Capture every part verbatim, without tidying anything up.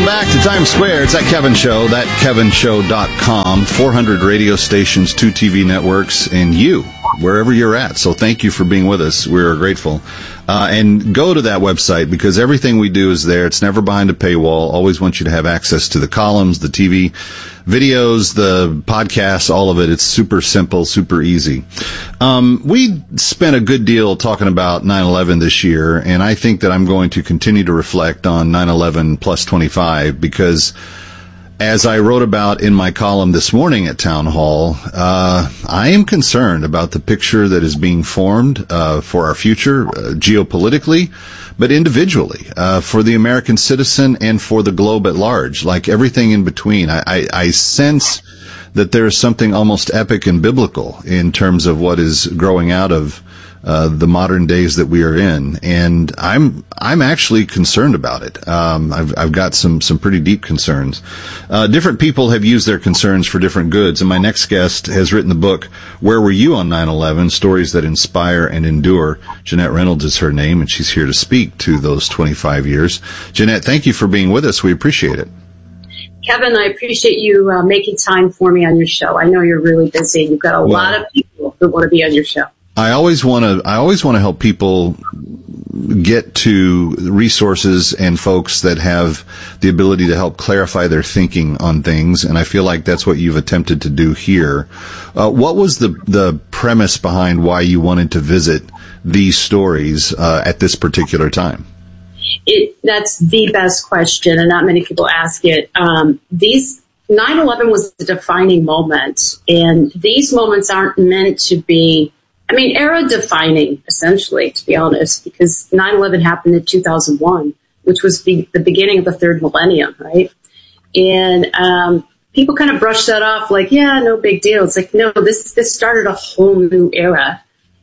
Welcome back to Times Square. It's That Kevin Show, that kevin show dot com, four hundred radio stations, two T V networks, and you, wherever you're at. So thank you for being with us. We're grateful. Uh, and go to that website because everything we do is there. It's never behind a paywall. Always want you to have access to the columns, the T V videos, the podcasts, all of it. It's super simple, super easy. Um, we spent a good deal talking about nine eleven this year, and I think that I'm going to continue to reflect on nine eleven plus twenty-five because as I wrote about in my column this morning at Town Hall, uh, I am concerned about the picture that is being formed uh, for our future, uh, geopolitically, but individually, uh, for the American citizen and for the globe at large, like everything in between. I, I, I sense that there is something almost epic and biblical in terms of what is growing out of Uh, the modern days that we are in, and I'm I'm actually concerned about it. Um, I've I've got some some pretty deep concerns. Uh, different people have used their concerns for different goods, and my next guest has written the book "Where Were You on nine eleven? Stories that Inspire and Endure." Jeanette Reynolds is her name, and she's here to speak to those twenty-five years. Jeanette, thank you for being with us. We appreciate it. Kevin, I appreciate you uh, making time for me on your show. I know you're really busy. You've got a well, lot of people who want to be on your show. I always want to, I always want to help people get to resources and folks that have the ability to help clarify their thinking on things. And I feel like that's what you've attempted to do here. Uh, what was the, the premise behind why you wanted to visit these stories, uh, at this particular time? It, that's the best question, and not many people ask it. Um, these, nine eleven was a defining moment, and these moments aren't meant to be, I mean, era-defining, essentially, to be honest, because nine eleven happened in two thousand one, which was the, the beginning of the third millennium, right? And um, people kind of brushed that off like, yeah, no big deal. It's like, no, this this started a whole new era.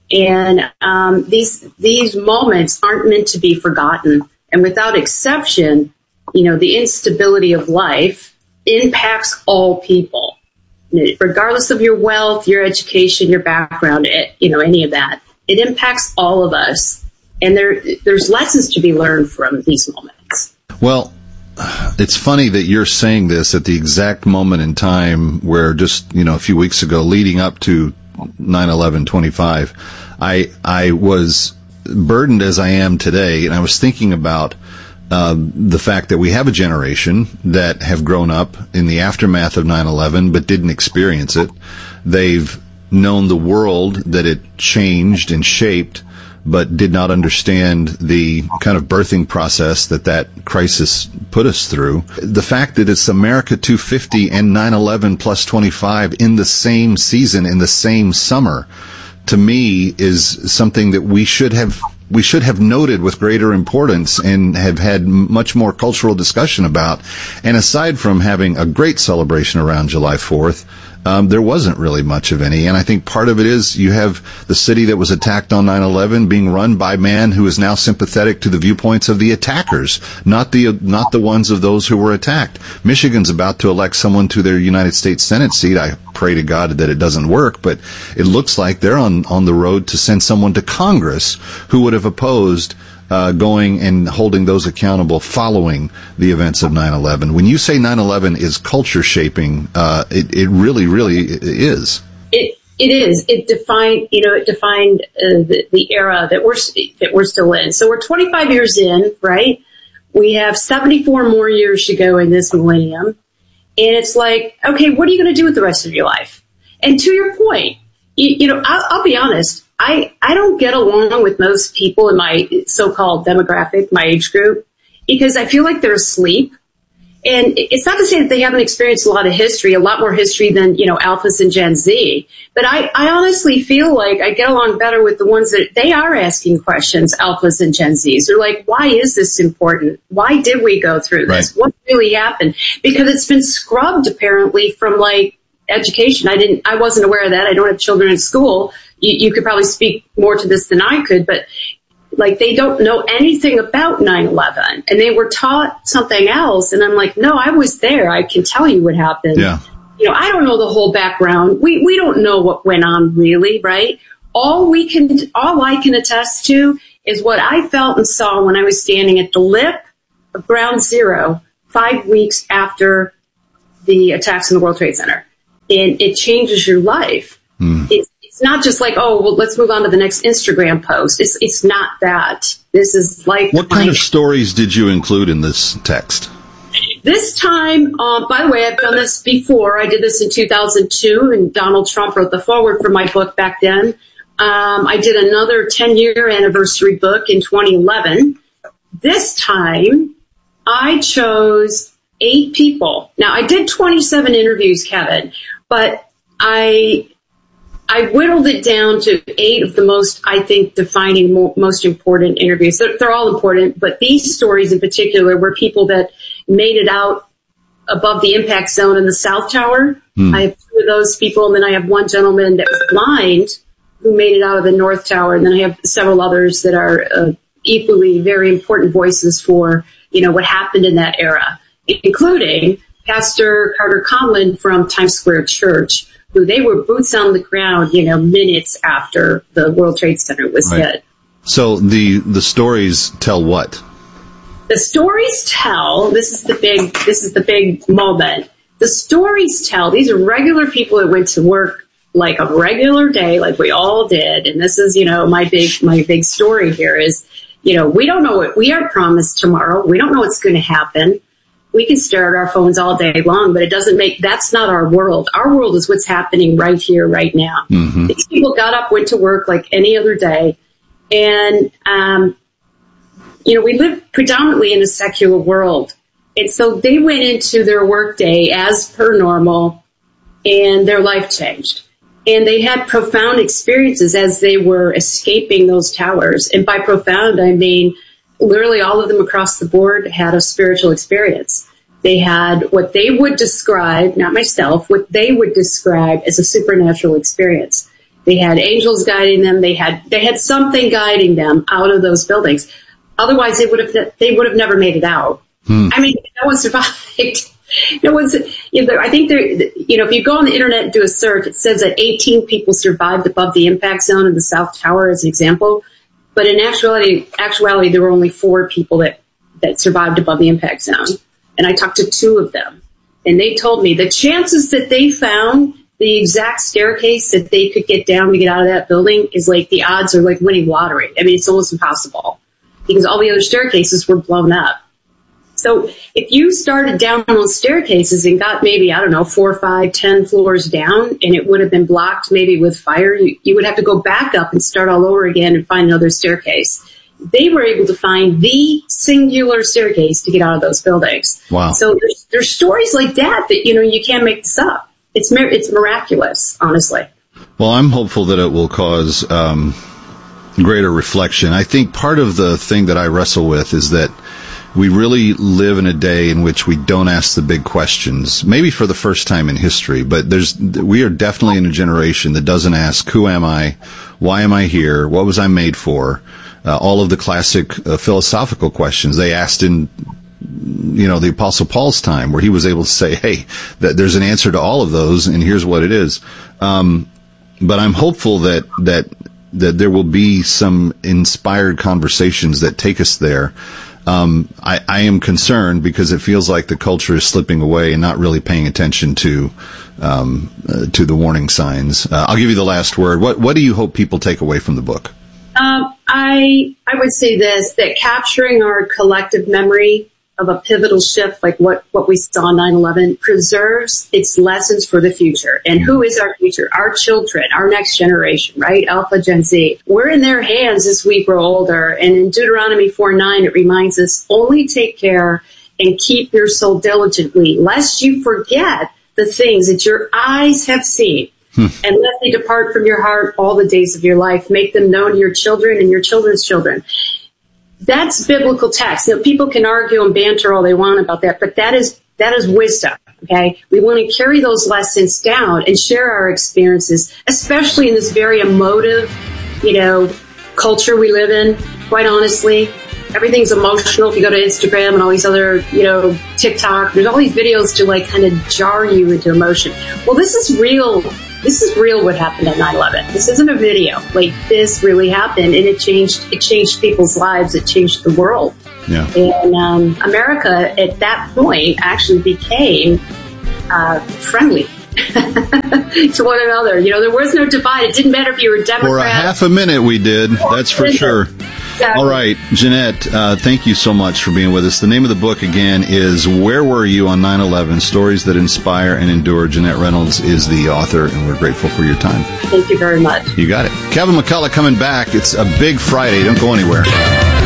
And um, these these moments aren't meant to be forgotten. And without exception, you know, the instability of life impacts all people. Regardless of your wealth, your education, your background, it, you know, any of that, it impacts all of us. And there, there's lessons to be learned from these moments. Well, it's funny that you're saying this at the exact moment in time where just, you know, a few weeks ago, leading up to nine eleven twenty-five, I, I was burdened as I am today, and I was thinking about Uh, the fact that we have a generation that have grown up in the aftermath of nine eleven but didn't experience it. They've known the world that it changed and shaped but did not understand the kind of birthing process that that crisis put us through. The fact that it's America two fifty and nine eleven plus twenty-five in the same season, in the same summer, to me is something that we should have we should have noted with greater importance and have had much more cultural discussion about. And aside from having a great celebration around July fourth, um, there wasn't really much of any. And I think part of it is you have the city that was attacked on nine eleven being run by a man who is now sympathetic to the viewpoints of the attackers, not the not the ones of those who were attacked. Michigan's about to elect someone to their United States Senate seat. I pray to God that it doesn't work, but it looks like they're on, on the road to send someone to Congress who would have opposed uh, going and holding those accountable following the events of nine eleven. When you say nine eleven is culture shaping, uh, it, it really, really is. It it is. It defined, you know, it defined uh, the, the era that we're that we're still in. So we're twenty-five years in, right? We have seventy-four more years to go in this millennium, and it's like, okay, what are you going to do with the rest of your life? And to your point, you, you know, I'll, I'll be honest. I, I don't get along with most people in my so-called demographic, my age group, because I feel like they're asleep. And it's not to say that they haven't experienced a lot of history, a lot more history than, you know, Alphas and Gen Z. But I, I honestly feel like I get along better with the ones that they are asking questions, Alphas and Gen Zs. They're like, why is this important? Why did we go through this? Right. What really happened? Because it's been scrubbed apparently from like education. I didn't, I wasn't aware of that. I don't have children in school. You, you could probably speak more to this than I could, but like they don't know anything about nine eleven and they were taught something else. And I'm like, no, I was there. I can tell you what happened. Yeah. You know, I don't know the whole background. We, we don't know what went on really, right? All we can, all I can attest to is what I felt and saw when I was standing at the lip of ground zero five weeks after the attacks in the World Trade Center. And it changes your life. Mm. It's, it's not just like, oh, well, let's move on to the next Instagram post. It's, it's not that. This is like... What kind of stories did you include in this text? This time, uh, by the way, I've done this before. I did this in two thousand two, and Donald Trump wrote the foreword for my book back then. Um, I did another ten-year anniversary book in twenty eleven. This time, I chose eight people. Now, I did twenty-seven interviews, Kevin, but I I whittled it down to eight of the most, I think, defining, mo- most important interviews. They're, they're all important, but these stories in particular were people that made it out above the impact zone in the South Tower. Hmm. I have two of those people, and then I have one gentleman that was blind who made it out of the North Tower, and then I have several others that are uh, equally very important voices for, you know, what happened in that era, including Pastor Carter Conlon from Times Square Church, who they were boots on the ground, you know, minutes after the World Trade Center was right. hit. So the the stories tell what? The stories tell, this is the big, this is the big moment. The stories tell, these are regular people that went to work like a regular day, like we all did. And this is, you know, my big, my big story here is, you know, we don't know what we are promised tomorrow. We don't know what's going to happen. We can stare at our phones all day long, but it doesn't make, that's not our world. Our world is what's happening right here, right now. Mm-hmm. These people got up, went to work like any other day. And, um, you know, we live predominantly in a secular world. And so they went into their workday as per normal, and their life changed. And they had profound experiences as they were escaping those towers. And by profound, I mean, literally all of them across the board had a spiritual experience. They had what they would describe, not myself, what they would describe as a supernatural experience. They had angels guiding them. They had, they had something guiding them out of those buildings. Otherwise, they would have, they would have never made it out. Hmm. I mean, no one survived. No one's, you know, I think there, you know, if you go on the internet and do a search, it says that eighteen people survived above the impact zone in the South Tower as an example. But in actuality, actuality, there were only four people that, that survived above the impact zone. And I talked to two of them, and they told me the chances that they found the exact staircase that they could get down to get out of that building is like the odds are like winning lottery. I mean, it's almost impossible because all the other staircases were blown up. So if you started down those staircases and got maybe, I don't know, four, five, ten floors down, and it would have been blocked maybe with fire, you, you would have to go back up and start all over again and find another staircase. They were able to find the singular staircase to get out of those buildings. Wow. So there's, there's stories like that that, you know, you can't make this up. It's it's miraculous, honestly. Well, I'm hopeful that it will cause um, greater reflection. I think part of the thing that I wrestle with is that we really live in a day in which we don't ask the big questions, maybe for the first time in history, but there's, we are definitely in a generation that doesn't ask, who am I? Why am I here? What was I made for? Uh, all of the classic uh, philosophical questions they asked in, you know, the Apostle Paul's time, where he was able to say, hey, that there's an answer to all of those, and here's what it is. Um, but I'm hopeful that, that, that there will be some inspired conversations that take us there. Um, I, I am concerned because it feels like the culture is slipping away and not really paying attention to, um, uh, to the warning signs. Uh, I'll give you the last word. What, what do you hope people take away from the book? Um, I, I would say this, that capturing our collective memory of a pivotal shift like what, what we saw on nine eleven preserves its lessons for the future. And who is our future? Our children, our next generation, right? Alpha, Gen Z. We're in their hands as we grow older. And in Deuteronomy four nine, it reminds us, only take care and keep your soul diligently, lest you forget the things that your eyes have seen. Hmm. And lest they depart from your heart all the days of your life. Make them known to your children and your children's children. That's biblical text. Now, people can argue and banter all they want about that, but that is that is wisdom. Okay, we want to carry those lessons down and share our experiences, especially in this very emotive, you know, culture we live in. Quite honestly, everything's emotional. If you go to Instagram and all these other, you know, TikTok, there's all these videos to like kind of jar you into emotion. Well, this is real this is real what happened at nine eleven. This isn't a video. Like, this really happened, and it changed it changed people's lives. It changed the world. Yeah. And um, America, at that point, actually became uh, friendly to one another. You know, there was no divide. It didn't matter if you were Democrat. For a half a minute we did. That's for sure. Exactly. All right, Jeanette, uh, thank you so much for being with us. The name of the book, again, is Where Were You on nine eleven? Stories That Inspire and Endure. Jeanette Reynolds is the author, and we're grateful for your time. Thank you very much. You got it. Kevin McCullough coming back. It's a big Friday. Don't go anywhere.